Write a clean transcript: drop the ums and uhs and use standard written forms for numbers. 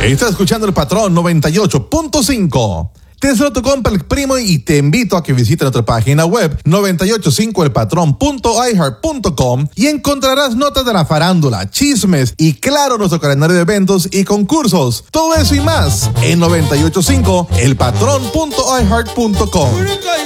Estás escuchando El Patrón 98.5. Te saludo tu compa El Primo y te invito a que visites nuestra página web 985elpatrón.iheart.com y encontrarás notas de la farándula, chismes y claro nuestro calendario de eventos y concursos. Todo eso y más en 985elpatrón.iheart.com.